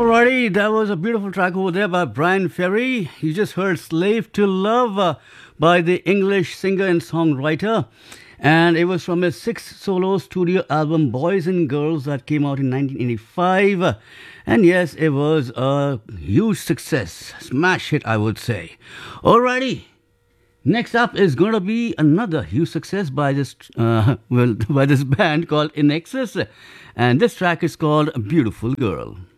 Alrighty, that was a beautiful track over there by Brian Ferry. You just heard Slave to Love by the English singer and songwriter. And it was from his sixth solo studio album, Boys and Girls, that came out in 1985. And yes, it was a huge success. Smash hit, I would say. Alrighty. Next up is going to be another huge success by this by this band called In Excess, and this track is called Beautiful Girl.